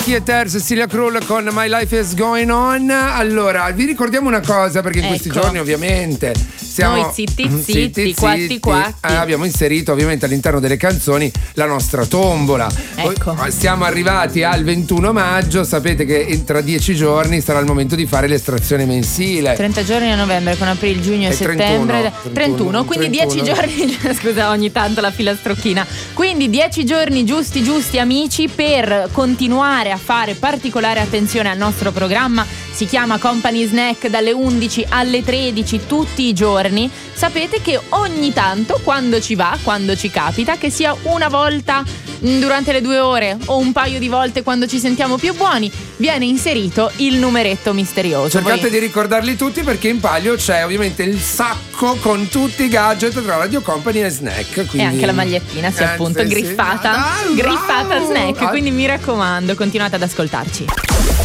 Kieter, Cecilia Krull con My Life is Going On. Allora, vi ricordiamo una cosa, perché in questi giorni ovviamente siamo noi zitti, quatti. Abbiamo inserito ovviamente all'interno delle canzoni la nostra tombola. Ecco. Siamo arrivati al 21 maggio, sapete che tra 10 giorni sarà il momento di fare l'estrazione mensile. 30 giorni a novembre con aprile, giugno e settembre. 31, quindi 10 giorni. Scusa, ogni tanto la filastrocchina. Quindi 10 giorni giusti amici per continuare a fare particolare attenzione al nostro programma. Si chiama Company Snack dalle 11 alle 13 tutti i giorni. Sapete che ogni tanto, quando ci va, quando ci capita, che sia una volta durante le 2 ore o un paio di volte quando ci sentiamo più buoni, viene inserito il numeretto misterioso. Cercate di ricordarli tutti, perché in palio c'è ovviamente il sacco con tutti i gadget tra Radio Company e Snack, quindi... E anche la magliettina, sì, appunto, griffata, griffata Snack, quindi mi raccomando, continuate ad ascoltarci.